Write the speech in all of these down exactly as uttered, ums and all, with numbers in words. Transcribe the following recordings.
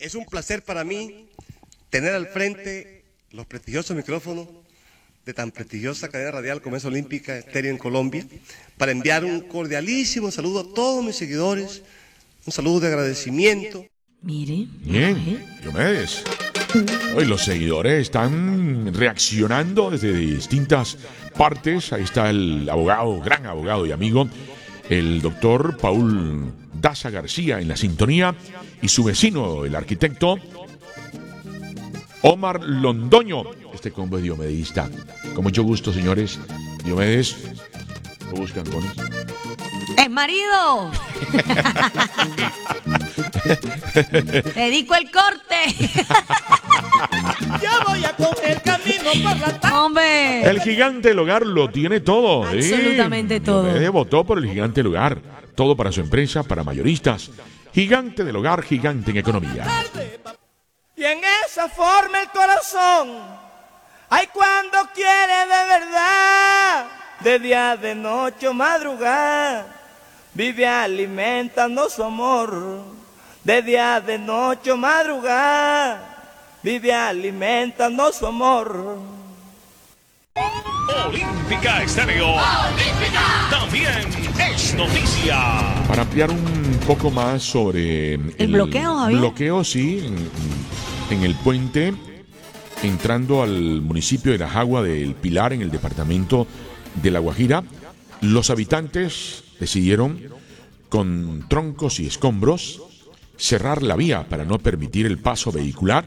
Es un placer para mí tener al frente los prestigiosos micrófonos de tan prestigiosa cadena radial como es Olímpica Estéreo en Colombia, para enviar un cordialísimo saludo a todos mis seguidores, un saludo de agradecimiento. Mire. Bien, Diomedes. Hoy los seguidores están reaccionando desde distintas partes. Ahí está el abogado, gran abogado y amigo, el doctor Paul Daza García en la sintonía, y su vecino, el arquitecto Omar Londoño. Este combo es diomedista. Con mucho gusto, señores. Diomedes, ¿lo buscan con eso? ¡Es marido! Dedico el corte. Ya voy a coger camino por la tarde. ¡Hombre! El gigante del hogar lo tiene todo. Absolutamente ¿eh? todo. Diomedes votó por el gigante del hogar. Todo para su empresa, para mayoristas. Gigante del hogar, gigante en economía. Y en esa forma el corazón, ay, cuando quiere de verdad, de día, de noche o madrugada, vive alimentando su amor. De día, de noche o madrugada, vive alimentando su amor. Olímpica Estéreo. Olímpica también es noticia. Para ampliar un poco más sobre el, el bloqueo, Javier. bloqueo, sí, en, en el puente entrando al municipio de La Jagua del Pilar, en el departamento de La Guajira, los habitantes decidieron con troncos y escombros cerrar la vía para no permitir el paso vehicular.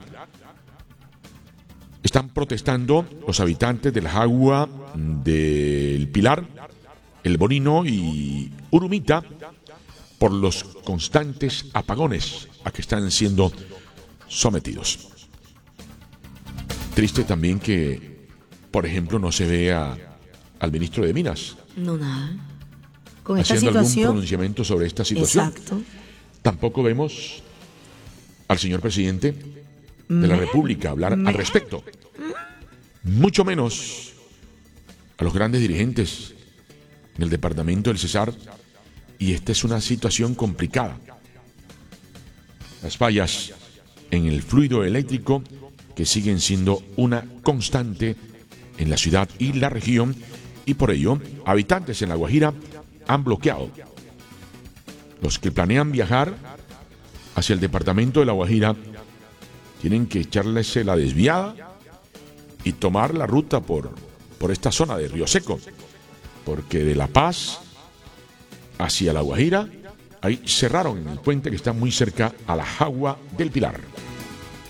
Están protestando los habitantes de La Jagua del Pilar, El Bonino y Urumita por los constantes apagones a que están siendo sometidos. Triste también que, por ejemplo, no se vea al ministro de Minas No, nada. Con esta haciendo algún situación. pronunciamiento sobre esta situación. Exacto. Tampoco vemos al señor presidente de la Me- República hablar me- al respecto. Mucho menos a los grandes dirigentes en el departamento del Cesar. Y esta es una situación complicada. Las fallas en el fluido eléctrico que siguen siendo una constante en la ciudad y la región, y por ello habitantes en La Guajira han bloqueado. Los que planean viajar hacia el departamento de La Guajira tienen que echarles la desviada y tomar la ruta por, por esta zona de Río Seco, porque de La Paz hacia La Guajira ahí cerraron el puente que está muy cerca a La Jagua del Pilar.